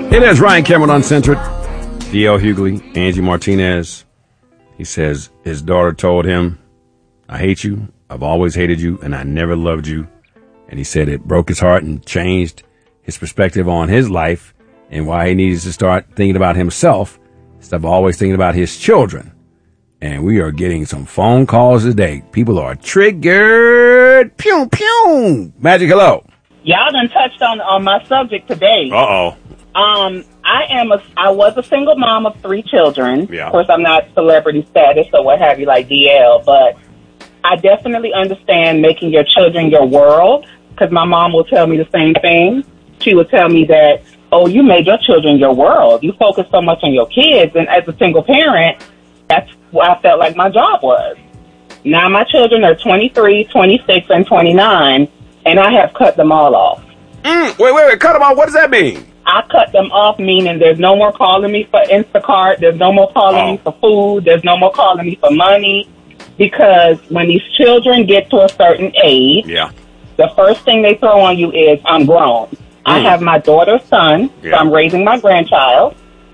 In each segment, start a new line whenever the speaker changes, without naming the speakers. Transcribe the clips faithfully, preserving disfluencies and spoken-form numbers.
It is Ryan Cameron Uncensored. D L Hughley, Angie Martinez. He says his daughter told him, I hate you. I've always hated you, and I never loved you. And he said it broke his heart and changed his perspective on his life and why he needs to start thinking about himself instead of always thinking about his children. And we are getting some phone calls today. People are triggered. Pew, pew. Magic, hello.
Y'all done touched on, on my subject today.
Uh-oh.
Um, I am a, I was a single mom of three children.
Yeah.
Of course, I'm not celebrity status or what have you like D L, but I definitely understand making your children your world, because my mom will tell me the same thing. She will tell me that, oh, you made your children your world. You focus so much on your kids, and as a single parent, that's what I felt like my job was. Now my children are twenty-three, twenty-six, and twenty-nine, and I have cut them all off.
Mm, wait, wait, wait, cut them off. What does that mean?
I cut them off, meaning there's no more calling me for Instacart. There's no more calling
oh.
me for food. There's no more calling me for money. Because when these children get to a certain age,
yeah.
the first thing they throw on you is, I'm grown. Mm. I have my daughter's son, yeah. so I'm raising my grandchild.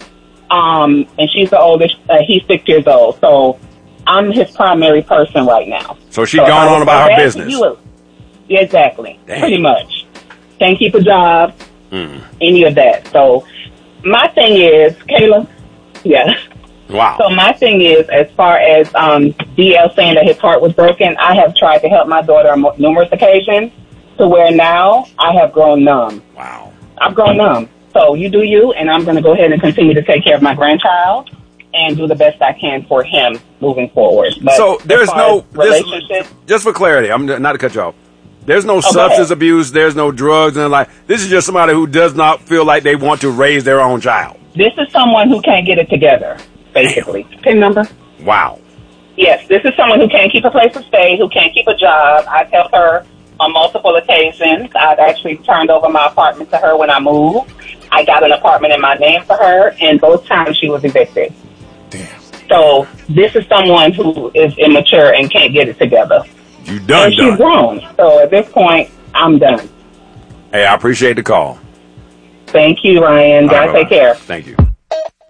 Um, and she's the oldest. Uh, he's six years old. So I'm his primary person right now.
So she's so gone on about her business.
You, exactly.
Dang.
Pretty much. Can't keep a job. Mm. Any of that. So my thing is, Kayla, yeah.
Wow.
So my thing is, as far as um, D L saying that his heart was broken, I have tried to help my daughter on numerous occasions to where now I have grown numb.
Wow.
I've grown numb. So you do you, and I'm going to go ahead and continue to take care of my grandchild and do the best I can for him moving forward. But
so there's no,
relationship.
Just for clarity, I'm not to cut you off. There's no okay. substance abuse. There's no drugs. And like, this is just somebody who does not feel like they want to raise their own child.
This is someone who can't get it together, basically. Damn. Pin number?
Wow.
Yes, this is someone who can't keep a place to stay, who can't keep a job. I've helped her on multiple occasions. I've actually turned over my apartment to her when I moved. I got an apartment in my name for her, and both times she was evicted.
Damn.
So this is someone who is immature and can't get it together.
You done,
and she's
done.
grown. So at this point, I'm done.
Hey, I appreciate the call.
Thank you, Ryan. God, take care.
Thank you.